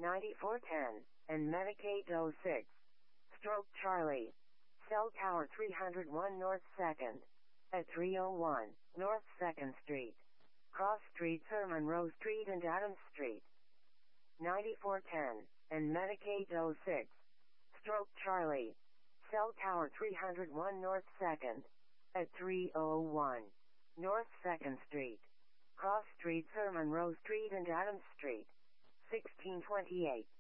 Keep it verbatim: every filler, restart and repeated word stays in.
ninety-four ten, and Medicaid oh six. Stroke Charlie. Cell Tower three oh one North second. At three oh one, North second Street. Cross Street, Sir Monroe Street and Adams Street. ninety-four ten, and Medicaid oh six. Stroke Charlie. Cell Tower three oh one North second. At three oh one, North second Street. Cross Street, Sir Monroe Street and Adams Street. sixteen twenty-eight.